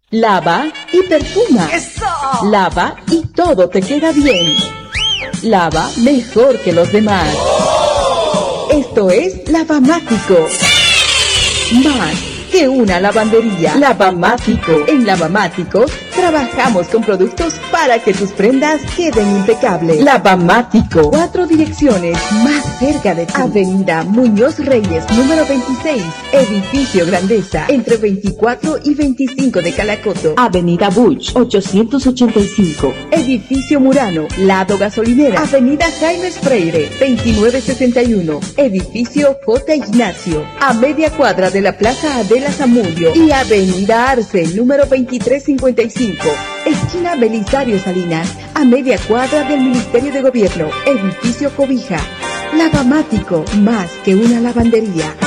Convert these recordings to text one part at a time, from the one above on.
Lava y perfuma. ¡Eso! Lava y todo te queda bien. Lava mejor que los demás. Esto es Lavamático. Más que una lavandería. Lavamático. En Lavamático trabajamos con productos para que tus prendas queden impecables. Lavamático. 4 direcciones más cerca de ti. Avenida Muñoz Reyes, número 26. Edificio Grandeza, entre 24 y 25 de Calacoto. Avenida Buch, 885. Edificio Murano, lado gasolinera. Avenida Jaime Freire, 2961. Edificio J. Ignacio, a media cuadra de la Plaza Adela Zamudio. Y Avenida Arce, número 2355. Esquina Belisario Salinas, a media cuadra del Ministerio de Gobierno. Edificio Cobija. Lavamático, más que una lavandería.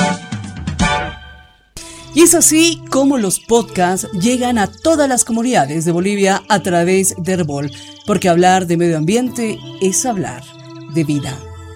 Y es así como los podcasts llegan a todas las comunidades de Bolivia a través de Herbol, porque hablar de medio ambiente es hablar de vida.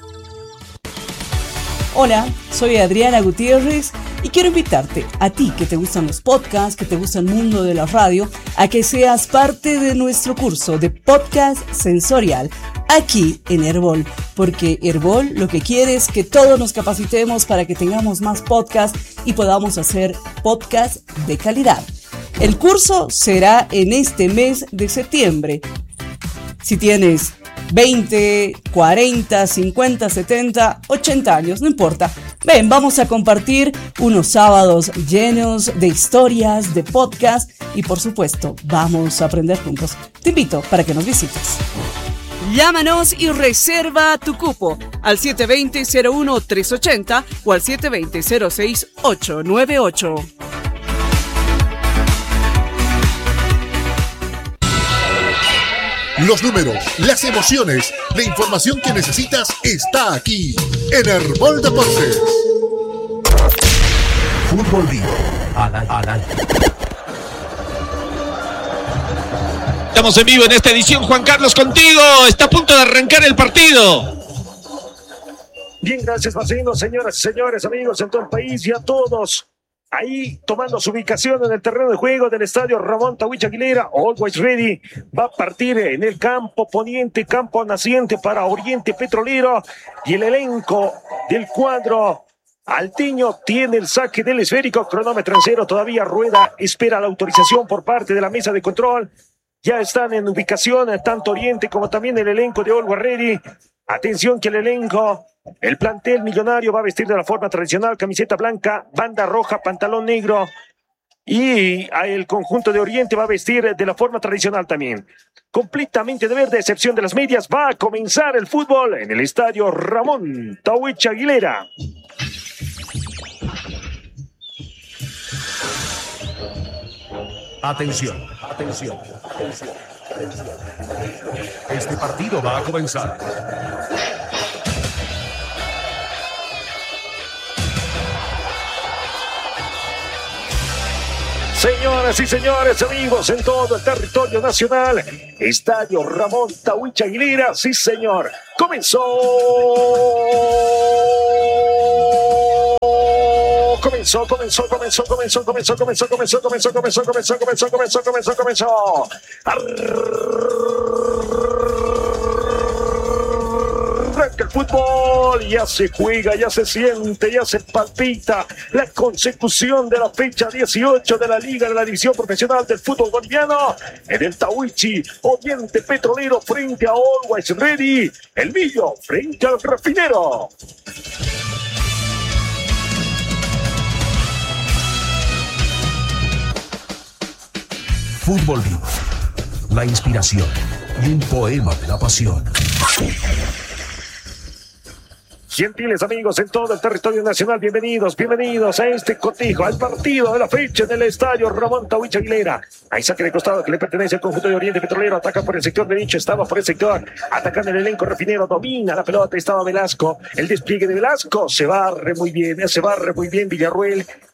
Hola, soy Adriana Gutiérrez y quiero invitarte, a ti que te gustan los podcasts, que te gusta el mundo de la radio, a que seas parte de nuestro curso de podcast sensorial aquí en Herbol, porque Herbol lo que quiere es que todos nos capacitemos para que tengamos más podcasts y podamos hacer podcasts de calidad. El curso será en este mes de septiembre. Si tienes 20, 40, 50, 70, 80 años, no importa. Ven, vamos a compartir unos sábados llenos de historias, de podcast y por supuesto, vamos a aprender juntos. Te invito para que nos visites. Llámanos y reserva tu cupo al 720-01-380 o al 720-06-898. Los números, las emociones, la información que necesitas está aquí en Herbol Deportes. Fútbol Vivo al aire. Estamos en vivo en esta edición, Juan Carlos, contigo. Está a punto de arrancar el partido. Bien, gracias, Marcelino. Señoras y señores, amigos en todo el país y a todos ahí tomando su ubicación en el terreno de juego del estadio Ramón Tawich Aguilera. Always Ready va a partir en el campo poniente, campo naciente para Oriente Petrolero, y el elenco del cuadro altiño tiene el saque del esférico, cronómetro en cero, todavía rueda, espera la autorización por parte de la mesa de control. Ya están en ubicación tanto Oriente como también el elenco de Always Ready. Atención que el elenco, el plantel millonario va a vestir de la forma tradicional, camiseta blanca, banda roja, pantalón negro, y el conjunto de Oriente va a vestir de la forma tradicional también, completamente de verde, excepción de las medias. Va a comenzar el fútbol en el estadio Ramón Tawich Aguilera. Atención, atención, atención, atención. Este partido va a comenzar. Señoras y señores, amigos en todo el territorio nacional, estadio Ramón Tawich Aguilera, sí señor, comenzó arranca el fútbol, ya se juega, ya se siente, ya se palpita la consecución de la fecha 18 de la Liga de la División Profesional del Fútbol Boliviano en el Tahuichi. Oriente Petrolero frente a Always Ready, el Millo frente al Refinero. Fútbol Vivo, la inspiración y un poema de la pasión. Gentiles amigos en todo el territorio nacional, bienvenidos a este cotejo, al partido de la fecha en el estadio Ramón Tawich Aguilera. Hay saque de costado que le pertenece al conjunto de Oriente Petrolero, ataca por el sector derecho, estaba por el sector, atacando el elenco refinero, domina la pelota, estaba Velasco, el despliegue de Velasco, se barre muy bien Villarruel,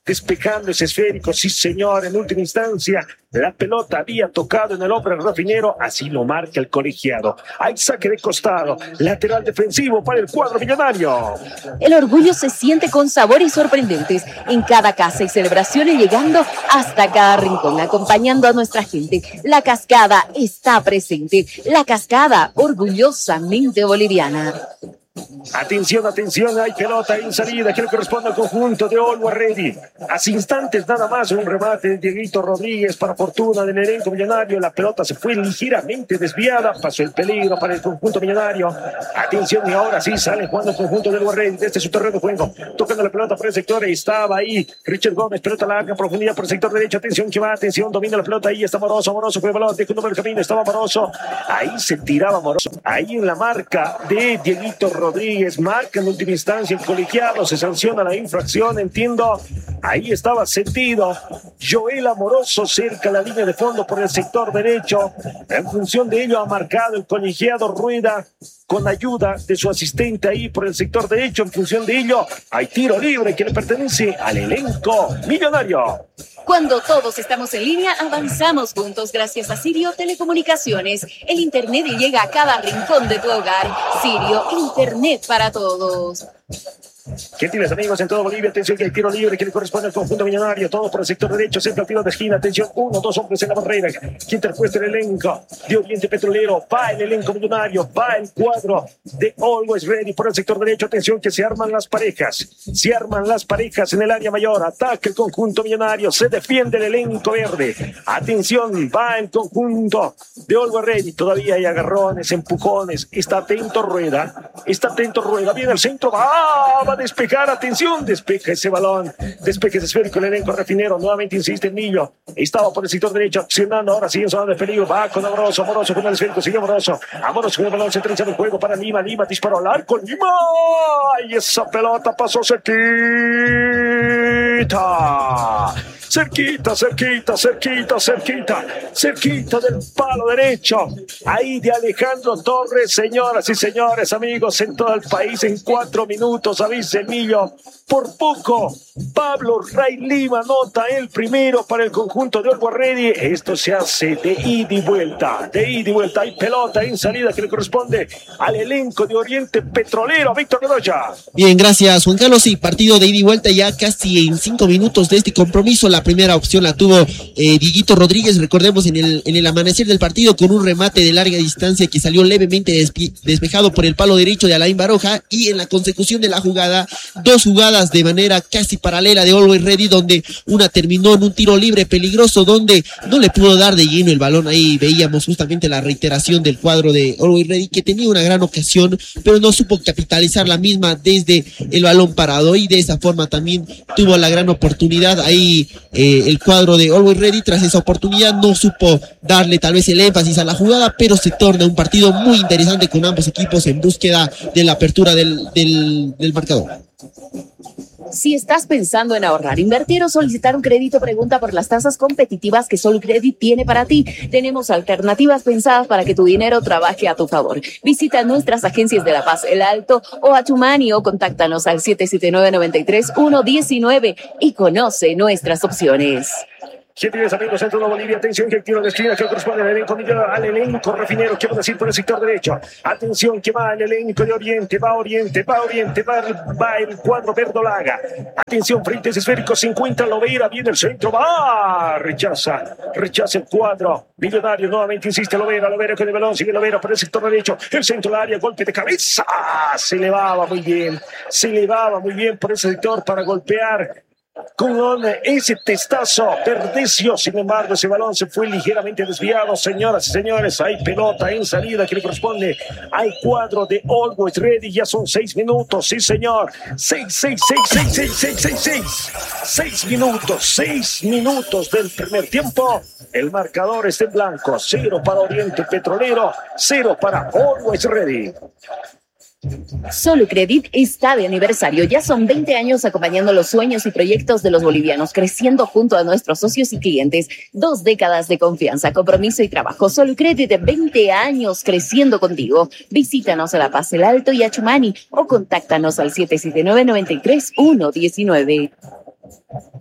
despejando ese esférico, sí señor, en última instancia la pelota había tocado en el hombre rafinero, así lo marca el colegiado. Hay saque de costado, lateral defensivo para el cuadro millonario. El orgullo se siente con sabores sorprendentes en cada casa y celebraciones, llegando hasta cada rincón, acompañando a nuestra gente. La Cascada está presente, la Cascada orgullosamente boliviana. Atención, hay pelota en salida que le corresponde al conjunto de Always Ready. Hace instantes nada más un remate de Dieguito Rodríguez para fortuna del elenco millonario. La pelota se fue ligeramente desviada, pasó el peligro para el conjunto millonario. Atención, y ahora sí sale jugando el conjunto de Always Ready desde su terreno de juego, tocando la pelota por el sector. Estaba ahí Richard Gómez, pelota larga, profundidad por el sector derecho. Atención que va, atención, domina la pelota. Ahí está Moroso fue el balón, dejó un número del camino, estaba Moroso. Ahí se tiraba Moroso, ahí en la marca de Dieguito Rodríguez, marca en última instancia el colegiado, se sanciona la infracción, entiendo. Ahí estaba sentido Joel Amoroso cerca de la línea de fondo por el sector derecho. En función de ello ha marcado el colegiado Rueda con ayuda de su asistente ahí por el sector derecho. En función de ello hay tiro libre que le pertenece al elenco millonario. Cuando todos estamos en línea, avanzamos juntos gracias a Sirio Telecomunicaciones. El internet llega a cada rincón de tu hogar. Sirio, internet para todos. Gentiles amigos en todo Bolivia, atención que hay tiro libre que le corresponde al conjunto millonario, todo por el sector derecho, siempre al tiro de esquina, atención, 1, 2 hombres en la barrera, que interpuesta el elenco de Oriente Petrolero, va el elenco millonario, va el cuadro de Always Ready por el sector derecho, atención que se arman las parejas en el área mayor, ataca el conjunto millonario, se defiende el elenco verde, atención, va el conjunto de Always Ready, todavía hay agarrones, empujones, está atento Rueda, viene al centro, va a despejar, atención, despeja ese balón, despeja ese esférico el elenco rafinero, nuevamente insiste el Millo, estaba por el sector derecho accionando, ahora sigue en zona de peligro, va con Amoroso con el esférico, sigue Amoroso con el balón, se trenza el juego para Lima disparó al arco, Lima, y esa pelota pasó cerquita del palo derecho, ahí de Alejandro Torres, señoras y señores, amigos en todo el país, en 4 minutos, avisa el Millo, por poco, Pablo Ray Lima anota el primero para el conjunto de Always Ready, esto se hace de ida y vuelta, hay pelota en salida que le corresponde al elenco de Oriente Petrolero, Víctor Bedoya. Bien, gracias Juan Carlos, sí, partido de ida y vuelta ya casi en 5 minutos de este compromiso. La primera opción la tuvo Dieguito Rodríguez, recordemos en el amanecer del partido, con un remate de larga distancia que salió levemente despejado por el palo derecho de Alain Baroja, y en la consecución de la jugada, 2 jugadas de manera casi paralela de Always Ready, donde una terminó en un tiro libre peligroso donde no le pudo dar de lleno el balón. Ahí veíamos justamente la reiteración del cuadro de Always Ready, que tenía una gran ocasión pero no supo capitalizar la misma desde el balón parado, y de esa forma también tuvo la gran oportunidad ahí el cuadro de Always Ready. Tras esa oportunidad no supo darle tal vez el énfasis a la jugada, pero se torna un partido muy interesante con ambos equipos en búsqueda de la apertura del marcador. Si estás pensando en ahorrar, invertir o solicitar un crédito, pregunta por las tasas competitivas que Solucredit tiene para ti. Tenemos alternativas pensadas para que tu dinero trabaje a tu favor. Visita nuestras agencias de La Paz, El Alto o Achumani, o contáctanos al 779-93-119 y conoce nuestras opciones. Gentiles amigos en toda Bolivia, atención que el tiro de esquina que corresponde al elenco rafinero, quiero decir por el sector derecho, atención que va el elenco de Oriente, va el cuadro verdolaga, atención frente a ese esférico, 50 Lovera, viene el centro, rechaza el cuadro millonario, nuevamente insiste Lovera con el balón, sigue Lovera por el sector derecho, el centro del área, golpe de cabeza, se elevaba muy bien por ese sector para golpear con ese testazo Verdecio. Sin embargo, ese balón se fue ligeramente desviado. Señoras y señores, hay pelota en salida que le corresponde al cuadro de Always Ready. Ya son 6 minutos, sí señor. 6 minutos del primer tiempo. El marcador está en blanco. 0 para Oriente Petrolero, 0 para Always Ready. Solucredit está de aniversario. Ya son 20 años acompañando los sueños y proyectos de los bolivianos, creciendo junto a nuestros socios y clientes. 2 décadas de confianza, compromiso y trabajo. Solucredit, 20 años creciendo contigo. Visítanos a La Paz, El Alto y Achumani o contáctanos al 779-93-119.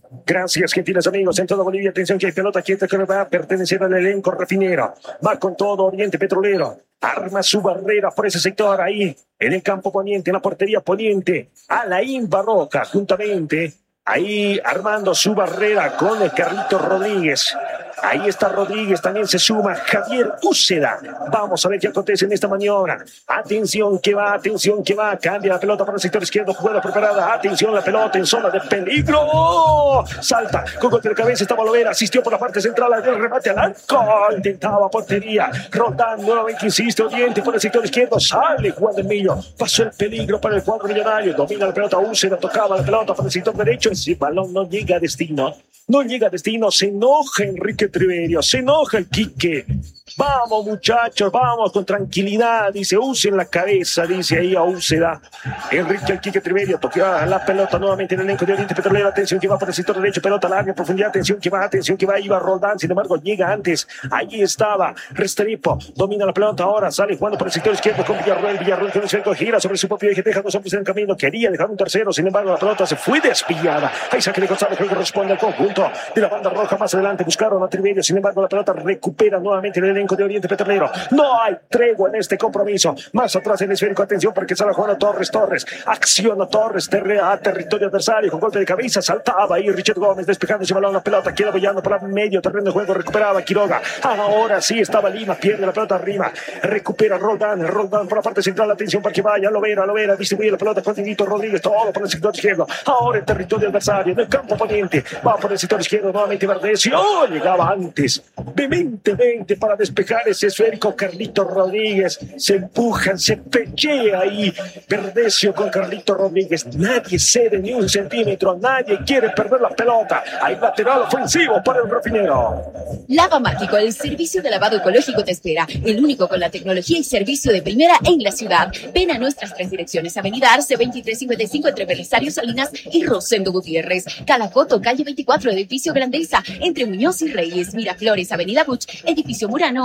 Gracias, gentiles amigos. En toda Bolivia, atención que hay pelota quieta que va a pertenecer al elenco refinero. Va con todo Oriente Petrolero. Arma su barrera por ese sector ahí, en el campo poniente, en la portería poniente. Alain Barroca, juntamente, ahí armando su barrera con el Carlito Rodríguez. Ahí está Rodríguez, también se suma Javier Úceda. Vamos a ver qué acontece en esta maniobra. Atención que va, cambia la pelota para el sector izquierdo, jugada preparada. Atención, la pelota en zona de peligro. Salta, con golpe de cabeza estaba Lovera, asistió por la parte central del remate al arco. Intentaba portería. Roldán nuevamente insiste, Oriente por el sector izquierdo. Sale Juan del Millo. Pasó el peligro para el cuadro millonario. Domina la pelota Úceda, tocaba la pelota para el sector derecho. Ese balón no llega a destino. No llega a destino, se enoja Enrique Triverio, se enoja el Quique. Vamos muchachos, vamos con tranquilidad, dice, usen la cabeza, dice ahí a Úceda. Enrique el Quique Triverio toca la pelota nuevamente en el elenco de Oriente Petrolero. Atención que va por el sector derecho, pelota larga, profundidad, atención que va, iba Roldán, sin embargo llega antes. Allí estaba Restrepo, domina la pelota ahora, sale jugando por el sector izquierdo con Villarruel con el centro, gira sobre su propio eje, deja dos hombres en el camino, quería dejar un tercero, sin embargo la pelota se fue desviada. Ahí saque de González, que corresponde al conjunto de la banda roja. Más adelante buscaron a Triverio, sin embargo la pelota recupera nuevamente el elenco de Oriente Petrolero. No hay tregua en este compromiso. Más atrás el esférico, atención porque sale jugando Torres, acciona Torres a territorio adversario con golpe de cabeza, saltaba ahí Richard Gómez despejando ese balón, la pelota queda bollando por el medio terreno de juego, recuperaba Quiroga, ahora sí estaba Lima, pierde la pelota arriba, recupera Roldán por la parte central, atención para que vaya Lovera, distribuye la pelota con Dieguito Rodríguez, todo por el sector izquierdo, ahora el territorio adversario, en el campo poniente, va por el sector izquierdo nuevamente Verdecio, llegaba antes, vehementemente para despejar ese esférico Carlito Rodríguez, se empujan, se pechea ahí Verdecio con Carlito Rodríguez, nadie cede ni un centímetro, nadie quiere perder la pelota, hay lateral ofensivo para el refinero. Lava Mágico, el servicio de lavado ecológico te espera, el único con la tecnología y servicio de primera en la ciudad. Ven a nuestras 3 direcciones, Avenida Arce 2355 entre Belisario Salinas y Rosendo Gutiérrez, Calacoto, calle 24, edificio Grandeza, entre Muñoz y Reyes, Miraflores, Avenida Buch, edificio Murano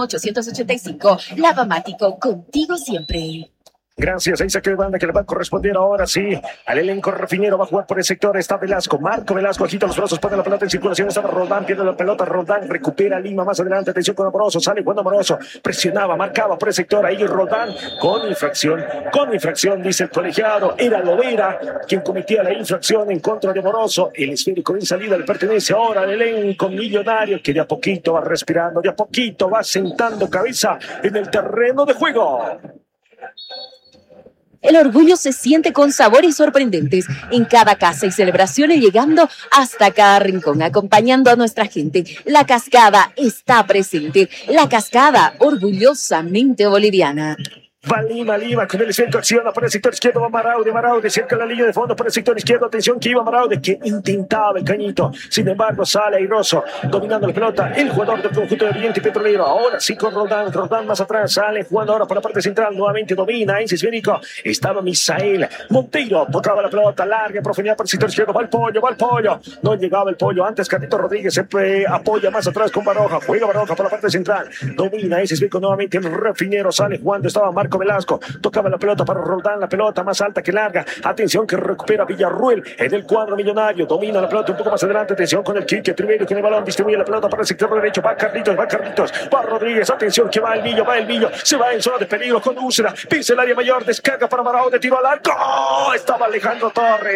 885. Lava Mágico, contigo siempre. Gracias, ahí saque de banda que le va a corresponder ahora sí al elenco refinero. Va a jugar por el sector, está Velasco, Marco Velasco agita los brazos, pone la pelota en circulación, estaba Roldán, pierde la pelota, Roldán recupera Lima más adelante, atención con Amoroso, sale Juan Amoroso, presionaba, marcaba por el sector, ahí Roldán con infracción, dice el colegiado, era Lovera quien cometía la infracción en contra de Amoroso, el esférico en salida le pertenece ahora al elenco millonario que de a poquito va respirando, de a poquito va sentando cabeza en el terreno de juego. El orgullo se siente con sabores sorprendentes en cada casa y celebraciones, llegando hasta cada rincón, acompañando a nuestra gente. La Cascada está presente. La Cascada, orgullosamente boliviana. Va Lima con el esférico, acciona por el sector izquierdo, va Maraude cerca de la línea de fondo por el sector izquierdo, atención que iba Maraude, que intentaba el cañito, sin embargo sale airoso, dominando la pelota, el jugador del conjunto de Oriente Petrolero, ahora sí con Roldán más atrás, sale jugando ahora por la parte central, nuevamente domina ese esférico, estaba Misael Monteiro, tocaba la pelota larga, profundidad por el sector izquierdo, va el pollo, no llegaba el pollo, antes Carlito Rodríguez se apoya más atrás con Baroja, juega Baroja por la parte central, domina ese esférico nuevamente, el refinero sale jugando, estaba Marco Velasco, tocaba la pelota para Roldán, la pelota más alta que larga, atención que recupera Villarruel en el cuadro millonario, domina la pelota un poco más adelante, atención con el Quique Triverio con el balón, distribuye la pelota para el sector derecho, va Carlitos, va Rodríguez, atención que va el Millo, se va en zona de peligro con Úceda, pisa el área mayor, descarga para Maraude, tiro al arco, estaba Alejandro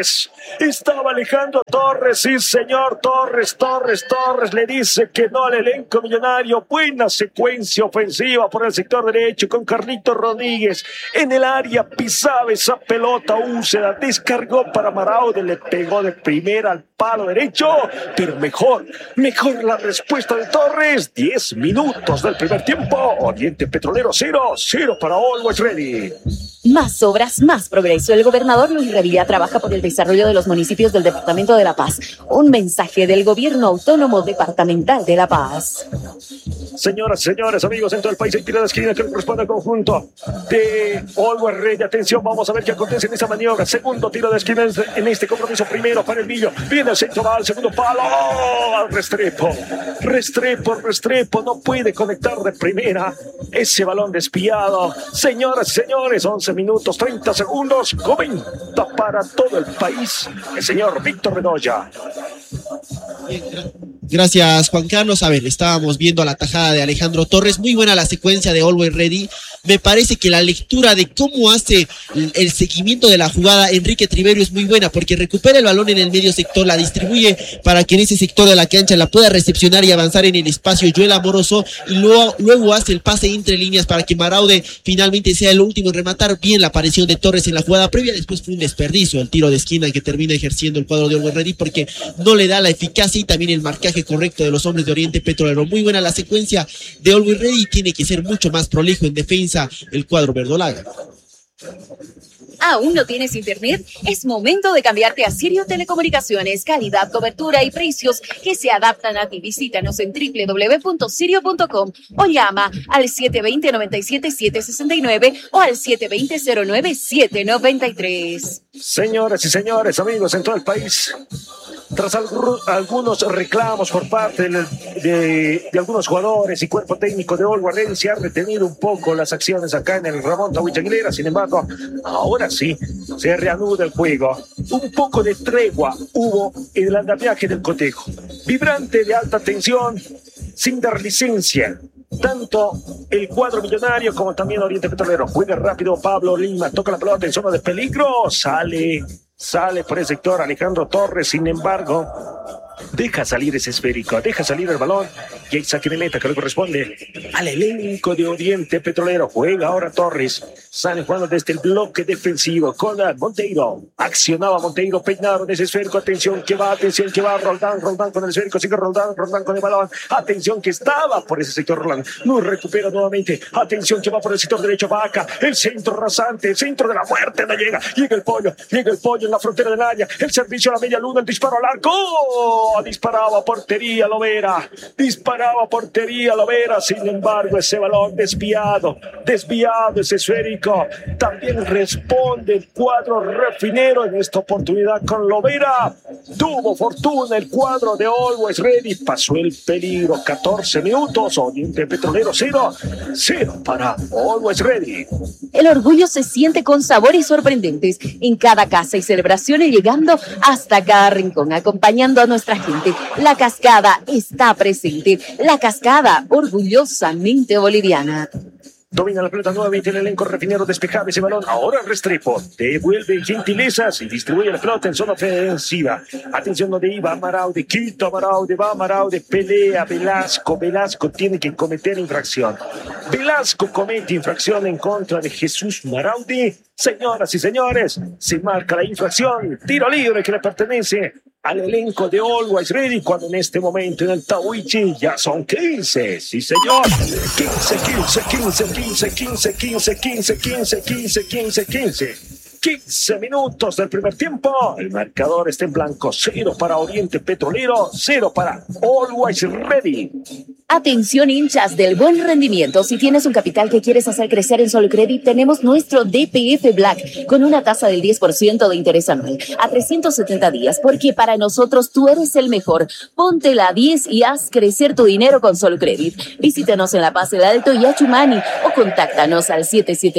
Torres, sí señor, Torres le dice que no al elenco millonario, buena secuencia ofensiva por el sector derecho con Carlito Rodríguez, en el área pisaba esa pelota, Úceda descargó para Maraude, le pegó de primera al palo derecho, pero mejor la respuesta de Torres. 10 minutos del primer tiempo, Oriente Petrolero 0 para Always Ready. Más obras, más progreso. El gobernador Luis Revilla trabaja por el desarrollo de los municipios del Departamento de La Paz. Un mensaje del Gobierno Autónomo Departamental de La Paz. Señoras, señores, amigos, en todo el país hay tiro de esquina que corresponde al conjunto de Always Ready. Atención, vamos a ver qué acontece en esa maniobra. Segundo tiro de esquina en este compromiso. Primero para el Millo. Viene el centro, va al segundo palo. Restrepo. No puede conectar de primera ese balón desviado. Señoras, señores, 11 minutos, 30 segundos. Comenta para todo el país el señor Víctor Bedoya. Gracias, Juan Carlos. A ver, estábamos viendo la tajada de Alejandro Torres. Muy buena la secuencia de Always Ready. Me parece que la lectura de cómo hace el seguimiento de la jugada Enrique Triverio es muy buena, porque recupera el balón en el medio sector, la distribuye para que en ese sector de la cancha la pueda recepcionar y avanzar en el espacio Joel Amoroso, y luego hace el pase entre líneas para que Maraude finalmente sea el último en rematar. Bien la aparición de Torres en la jugada previa. Después fue un desperdicio el tiro de esquina que termina ejerciendo el cuadro de Always Ready, porque no le da la eficacia y también el marcaje correcto de los hombres de Oriente Petrolero. Muy buena la secuencia de Always Ready. Tiene que ser mucho más prolijo en defensa el cuadro verdolaga. ¿Aún no tienes internet? Es momento de cambiarte a Sirio Telecomunicaciones. Calidad, cobertura y precios que se adaptan a ti. Visítanos en www.sirio.com o llama al 720-97-769 o al 720-09-793. Señoras y señores, amigos en todo el país, tras algunos reclamos por parte de algunos jugadores y cuerpo técnico de Always Ready, se han retenido un poco las acciones acá en el Ramón Tawich Aguilera. Sin embargo, ahora sí se reanuda el juego. Un poco de tregua hubo en el andamiaje del cotejo. Vibrante, de alta tensión, sin dar licencia. Tanto el cuadro millonario como también Oriente Petrolero. Juega rápido Pablo Lima, toca la pelota en zona de peligro, sale por el sector Alejandro Torres. Sin embargo, deja salir ese esférico, deja salir el balón y hay saque de meta que le corresponde al elenco de Oriente Petrolero. Juega ahora Torres, sale jugando desde el bloque defensivo con Monteiro. Accionaba Monteiro, peinaron ese esférico. Atención que va, Roldán con el esférico, sigue Roldán con el balón. Atención que estaba por ese sector Roldán, no recupera nuevamente. Atención que va por el sector derecho, Vaca, el centro rasante, el centro de la muerte, no llega el pollo en la frontera del área, el servicio a la media luna, el disparo al arco. Disparaba portería Lovera. Sin embargo, ese balón desviado ese esférico. También responde el cuadro refinero en esta oportunidad con Lovera. Tuvo fortuna el cuadro de Always Ready. Pasó el peligro. 14 minutos. Oriente Petrolero 0 para Always Ready. El orgullo se siente con sabores sorprendentes en cada casa y celebraciones, llegando hasta cada rincón, acompañando a nuestra gente. La Cascada está presente. La Cascada, orgullosamente boliviana. Domina la pelota nuevamente el elenco refinero, despejaba ese balón. Ahora Restrepo devuelve gentilezas y distribuye la pelota en zona ofensiva. Atención donde iba Maraude, quita Maraude, pelea Velasco tiene que cometer infracción. Velasco comete infracción en contra de Jesús Maraude. Señoras y señores, se marca la infracción. Tiro libre que le pertenece al elenco de Always Ready, cuando en este momento en el Tawichi ya son 15. Sí, señor. 15 minutos del primer tiempo. El marcador está en blanco. 0 para Oriente Petrolero, 0 para Always Ready. Atención, hinchas del buen rendimiento. Si tienes un capital que quieres hacer crecer en Solcredit, tenemos nuestro DPF Black con una tasa del 10% de interés anual a 370 días, porque para nosotros tú eres el mejor. Ponte la 10 y haz crecer tu dinero con Solcredit. Visítanos en La Paz, El Alto y Achumani o contáctanos al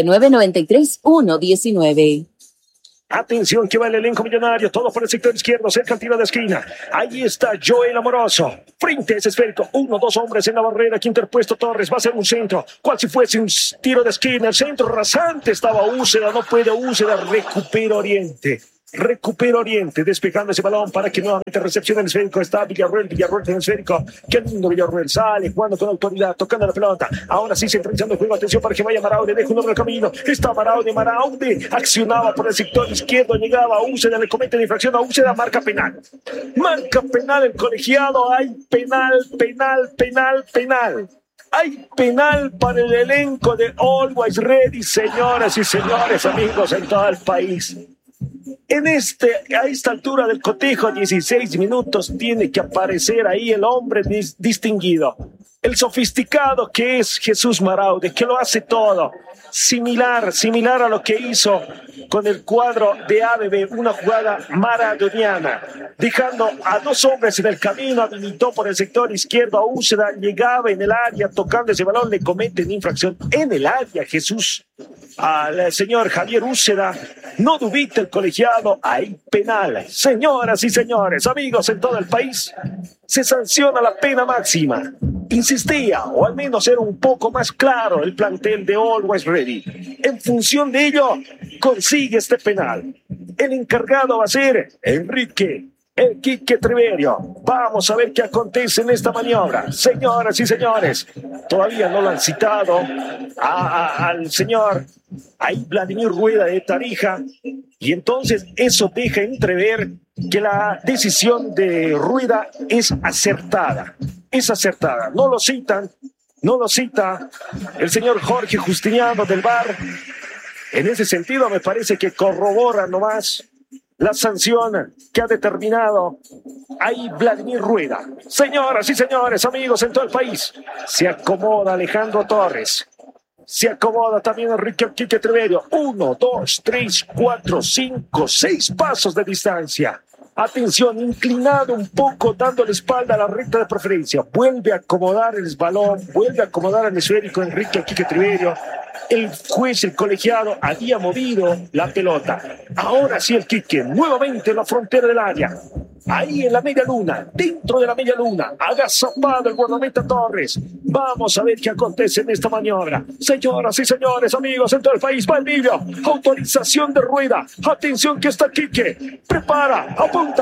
779-93-119. Atención que va el elenco millonario, todo por el sector izquierdo, cerca al tiro de esquina. Ahí está Joel Amoroso, frente a ese esférico, 2 hombres en la barrera, que interpuesto Torres, va a ser un centro, cual si fuese un tiro de esquina. El centro rasante, estaba Úceda, no puede Úceda, recupera Oriente, despejando ese balón para que nuevamente recepcione el esférico. Está Villarruel en el esférico. Qué lindo Villarruel, sale jugando con autoridad, tocando la pelota. Ahora sí, centralizando el juego. Atención para que vaya Maraude, deja un hombre al camino. Está Maraude, accionaba por el sector izquierdo, llegaba a Úceda, le comete la infracción a Úceda, marca penal el colegiado. Hay penal. Hay penal para el elenco de Always Ready, señoras y señores, amigos en todo el país. A esta altura del cotejo, 16 minutos, tiene que aparecer ahí el hombre distinguido, el sofisticado que es Jesús Maraude, que lo hace todo. Similar a lo que hizo con el cuadro de ABB, una jugada maradoniana, dejando a 2 hombres en el camino, habilitó por el sector izquierdo a Úceda, llegaba en el área, tocando ese balón, le cometen infracción en el área Jesús al señor Javier Úceda. No dubite el colegiado, hay penal. Señoras y señores, amigos en todo el país, se sanciona la pena máxima. Insistía, o al menos era un poco más claro el plantel de Always Ready. En función de ello, consigue este penal. El encargado va a ser Enrique el Quique Triverio. Vamos a ver qué acontece en esta maniobra. Señoras y señores, todavía no lo han citado al señor ahí Vladimir Rueda de Tarija. Y entonces eso deja entrever que la decisión de Rueda es acertada. Es acertada. No lo citan, no lo cita el señor Jorge Justiniano del VAR. En ese sentido me parece que corrobora nomás la sanción que ha determinado ahí Vladimir Rueda. Señoras y señores, amigos en todo el país, se acomoda Alejandro Torres. Se acomoda también Enrique Quique Triverio. 1, 2, 3, 4, 5, 6 pasos de distancia. Atención, inclinado un poco, dando la espalda a la recta de preferencia. Vuelve a acomodar el balón, vuelve a acomodar al esférico Enrique Quique Triverio. El juez, el colegiado, había movido la pelota. Ahora sí el Quique, nuevamente en la frontera del área. Ahí en la media luna, dentro de la media luna, agazapado el guardameta Torres. Vamos a ver qué acontece en esta maniobra. Señoras y señores, amigos en todo el país, va el vídeo. Autorización de Rueda. Atención que está Quique. Prepara, apunta.